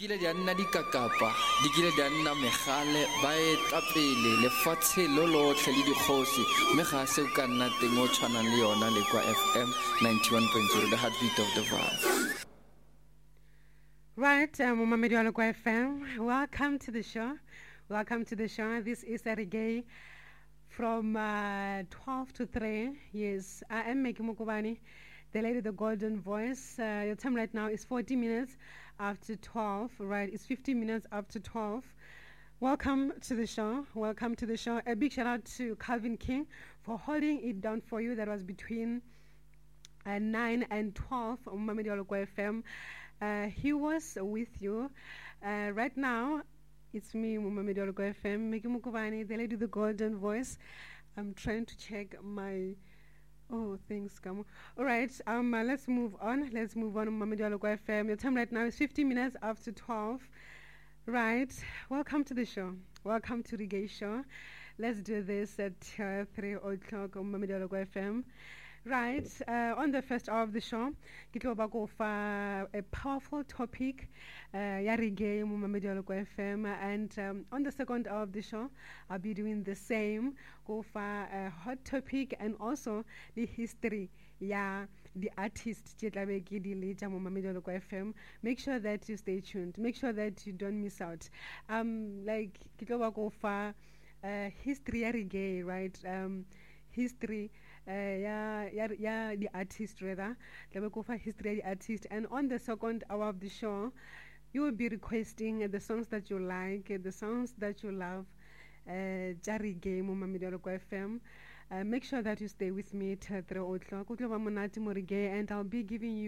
kile di a nna dikakapa di kile di a nna megale ba etapele lefatshe lo lotlhe le dikgosi mme ga se o ka nna teng o tshwanang le yona le kwa FM 91.0 the heartbeat of the vibe. Right, Mumamedi wa Lekwa FM, welcome to the show. Welcome to the show. This is a reggae from 12 to 3. Yes, I am Meki Mukubani, the lady, the golden voice. Your time right now is 40 minutes after 12. Right, it's 15 minutes after 12. Welcome to the show. Welcome to the show. A big shout out to Calvin King for holding it down for you. That was between 9 and 12 on Mumamedi wa Lekwa FM. He was with you. Right now, it's me, Mumamedi wa Lekwa FM, Meki Mukubani, the lady, the golden voice. I'm trying to check my... Oh, thanks, Kamo. All right, let's move on. Let's move on, Mumamedi wa Lekwa FM. Your time right now is 50 minutes after 12. Right, welcome to the show. Welcome to Reggae Show. Let's do this at 3 o'clock on Mumamedi wa Lekwa FM. Right, on the first hour of the show, kita go for a powerful topic, ya reggae, Mumamedi wa Lekwa FM, and on the second hour of the show, I'll be doing the same, go for a hot topic and also the history, yeah, the artist, Mumamedi wa Lekwa FM. Make sure that you stay tuned. Make sure that you don't miss out. Like kita go for history, ya reggae, right? History, the artist rather. Let me go for history, the artist. And on the second hour of the show, you will be requesting the songs that you like, the songs that you love. Jari Game, Mumamedi wa Lekwa FM. Make sure that you stay with me till 3 o'clock. And I'll be giving you